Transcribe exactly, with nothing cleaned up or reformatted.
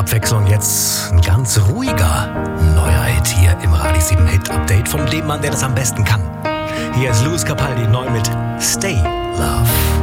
Abwechslung jetzt ein ganz ruhiger neuer Hit hier im Radio sieben Hit Update von dem Mann, der das am besten kann. Hier ist Lewis Capaldi neu mit Stay Love.